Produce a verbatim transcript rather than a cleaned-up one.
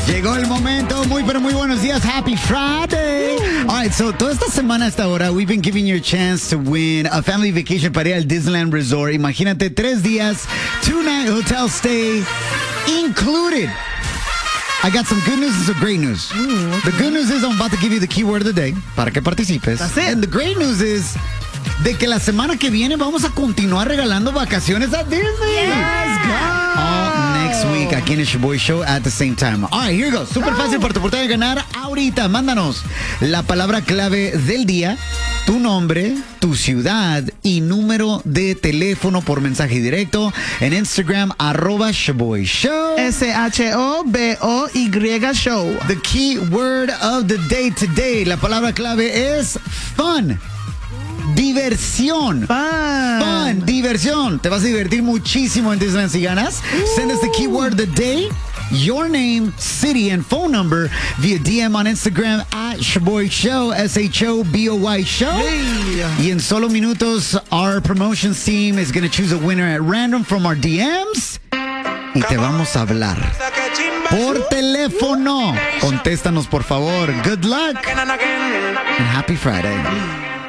Llegó el momento. Muy, pero muy buenos días. Happy Friday. All right, so toda esta semana hasta ahora, we've been giving you a chance to win a family vacation para ir al Disneyland Resort. Imagínate, tres días, two-night hotel stay included. I got some good news and some great news. Ooh, okay. The good news is I'm about to give you the keyword of the day para que participes. That's it. And the great news is de que la semana que viene vamos a continuar regalando vacaciones a Disney. Let's go. All next week aquí en el Shaboy Show at the same time. All right, here you go. Super fácil para tu oportunidad de ganar ahorita. Mándanos la palabra clave del día, tu nombre, tu ciudad y número de teléfono por mensaje directo en Instagram, arroba Shaboy Show. S H O B O Y Show. The key word of the day today, la palabra clave es fun. Diversión. Fun. Fun, diversión. Te vas a divertir muchísimo en Disneyland si ganas. Send us the keyword of the day, your name, city, and phone number via D M on Instagram at Shaboy Show, S H O B O Y Show. Hey. Y en solo minutos, our promotions team is going to choose a winner at random from our D Ms. Y te vamos a hablar por teléfono. Contéstanos, por favor. Good luck and happy Friday.